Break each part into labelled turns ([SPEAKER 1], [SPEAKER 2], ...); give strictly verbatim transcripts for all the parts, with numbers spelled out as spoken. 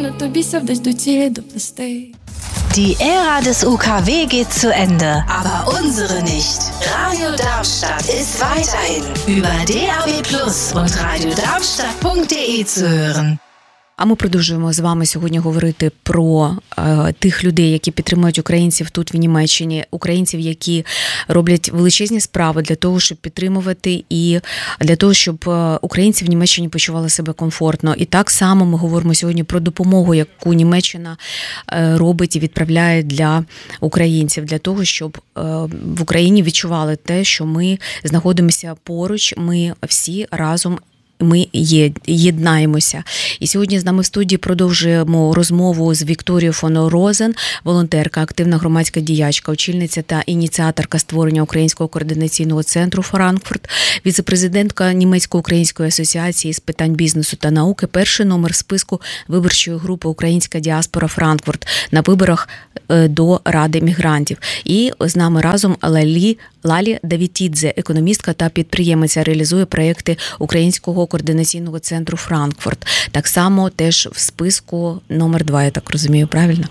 [SPEAKER 1] тобі ся вдась до цілі доплести.
[SPEAKER 2] Die Ära des U K W geht zu Ende, aber unsere nicht. Radio Darmstadt ist weiterhin über D A B plus und radio darmstadt punkt de zu hören.
[SPEAKER 3] А ми продовжуємо з вами сьогодні говорити про е, тих людей, які підтримують українців тут в Німеччині, українців, які роблять величезні справи для того, щоб підтримувати і для того, щоб українці в Німеччині почували себе комфортно. І так само ми говоримо сьогодні про допомогу, яку Німеччина е, робить і відправляє для українців, для того, щоб е, в Україні відчували те, що ми знаходимося поруч, ми всі разом ми єднаємося. І сьогодні з нами в студії продовжуємо розмову з Вікторією фон Розен, волонтерка, активна громадська діячка, очільниця та ініціаторка створення Українського координаційного центру «Франкфурт», віце-президентка Німецько-української асоціації з питань бізнесу та науки, перший номер списку виборчої групи «Українська діаспора Франкфурт» на виборах до Ради мігрантів. І з нами разом Лалі, Лалі Давітідзе, економістка та підприємиця, реалізує проєкти Українського координаційного центру «Франкфурт». Так само теж в списку номер два, я так розумію, правильно?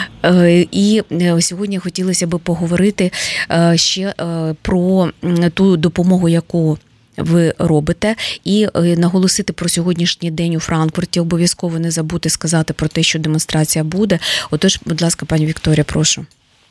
[SPEAKER 3] І сьогодні хотілося б поговорити ще про ту допомогу, яку ви робите, і наголосити про сьогоднішній день у Франкфурті. Обов'язково не забути сказати про те, що демонстрація буде. Отож, будь ласка, пані Вікторія, прошу.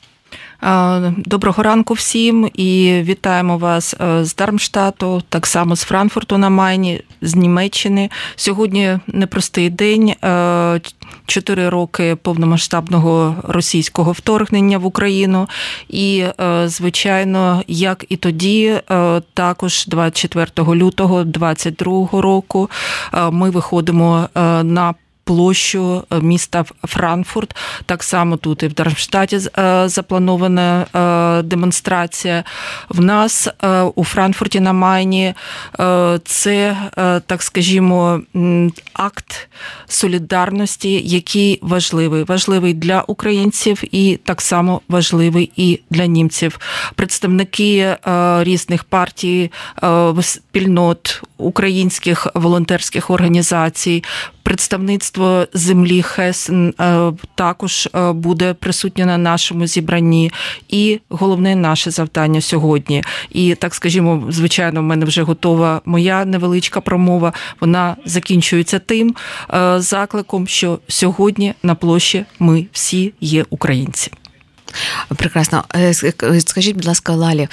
[SPEAKER 4] Доброго ранку всім і вітаємо вас з Дармштату, так само з Франкфурту на Майні, з Німеччини. Сьогодні непростий день, чотири роки повномасштабного російського вторгнення в Україну. І, звичайно, як і тоді, також двадцять четвертого лютого двадцять другого року ми виходимо на площу міста Франкфурт. Так само тут і в Дармштаті запланована демонстрація. В нас у Франкфурті на Майні це, так скажімо, акт солідарності, який важливий. Важливий для українців і так само важливий і для німців. Представники різних партій, спільнот, українських волонтерських організацій, представництво землі Хесен також буде присутнє на нашому зібранні. І головне наше завдання сьогодні. І, так скажімо, звичайно, в мене вже готова моя невеличка промова. Вона закінчується тим закликом, що сьогодні на площі ми всі є українці.
[SPEAKER 3] Прекрасно. Скажіть, будь ласка, Лалі,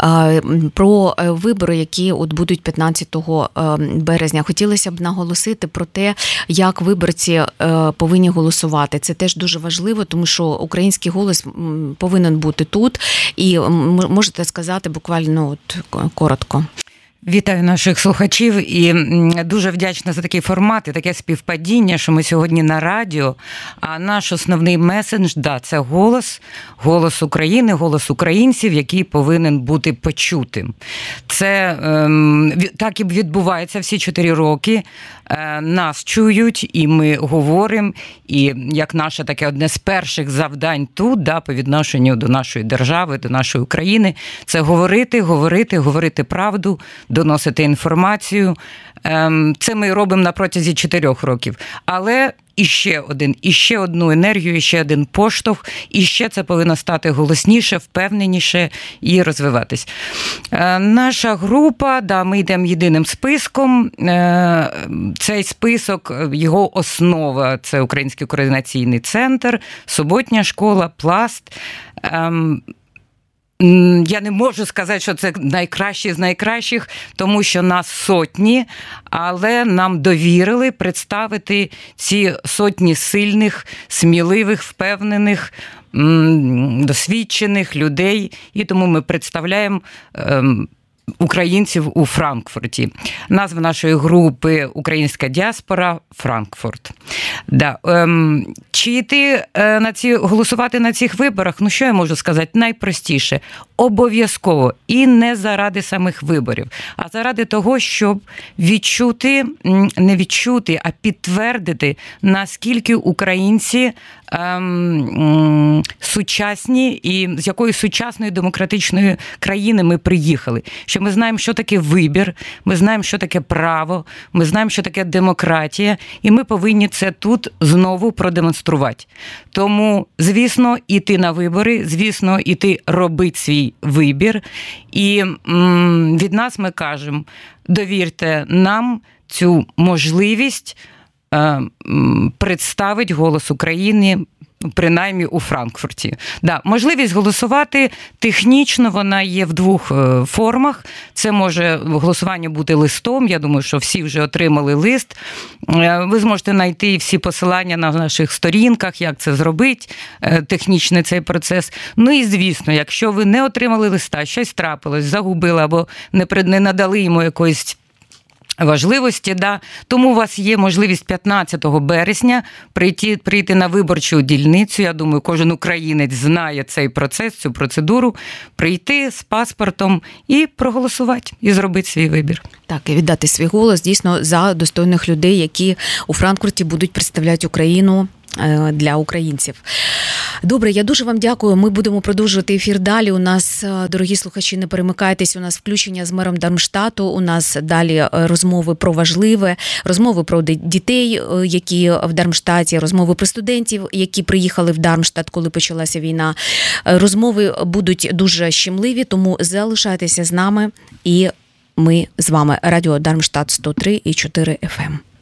[SPEAKER 3] про вибори, які от будуть п'ятнадцятого березня. Хотілося б наголосити про те, як виборці повинні голосувати. Це теж дуже важливо, тому що український голос повинен бути тут. І можете сказати буквально от, коротко.
[SPEAKER 5] Вітаю наших слухачів і дуже вдячна за такий формат і таке співпадіння, що ми сьогодні на радіо, а наш основний меседж, да, це голос, голос України, голос українців, який повинен бути почутим. Це ем, так і відбувається всі чотири роки. Е, нас чують, і ми говоримо, і як наше таке одне з перших завдань тут, да, по відношенню до нашої держави, до нашої України, це говорити, говорити, говорити правду, доносити інформацію. Це ми робимо на протязі чотирьох років. Але іще один, іще одну енергію, іще один поштовх, і ще це повинно стати голосніше, впевненіше і розвиватись. Наша група, да, ми йдемо єдиним списком. Цей список, його основа – це Український координаційний центр, суботня школа, Пласт. Я не можу сказати, що це найкращі з найкращих, тому що нас сотні, але нам довірили представити ці сотні сильних, сміливих, впевнених, досвідчених людей, і тому ми представляємо українців у Франкфурті. Назва нашої групи «Українська діаспора Франкфурт». Да. Ем, чи йти на ці, голосувати на цих виборах? Ну, що я можу сказати? Найпростіше. обов'язково, і не заради самих виборів, а заради того, щоб відчути, не відчути, а підтвердити, наскільки українці ем, сучасні і з якої сучасної демократичної країни ми приїхали. Що ми знаємо, що таке вибір, ми знаємо, що таке право, ми знаємо, що таке демократія, і ми повинні це тут знову продемонструвати. Тому, звісно, іти на вибори, звісно, іти робити свій вибір. І м, від нас ми кажемо, довірте нам цю можливість е, м, представити голос України, принаймні у Франкфурті. Да, можливість голосувати технічно вона є в двох формах. Це може голосування бути листом, я думаю, що всі вже отримали лист. Ви зможете знайти всі посилання на наших сторінках, як це зробити, технічний цей процес. Ну і, звісно, якщо ви не отримали листа, щось трапилось, загубили або не надали йому якоїсь важливості, да. Тому у вас є можливість п'ятнадцятого березня прийти, прийти на виборчу дільницю. Я думаю, кожен українець знає цей процес, цю процедуру, прийти з паспортом і проголосувати, і зробити свій вибір.
[SPEAKER 3] Так, і віддати свій голос дійсно за достойних людей, які у Франкфурті будуть представляти Україну для українців. Добре, я дуже вам дякую. Ми будемо продовжувати ефір далі. У нас, дорогі слухачі, не перемикайтесь, у нас включення з мером Дармштату, у нас далі розмови про важливе, розмови про дітей, які в Дармштаті, розмови про студентів, які приїхали в Дармштат, коли почалася війна. Розмови будуть дуже щемливі, тому залишайтеся з нами, і ми з вами. Радіо Дармштат сто три і чотири еф ем.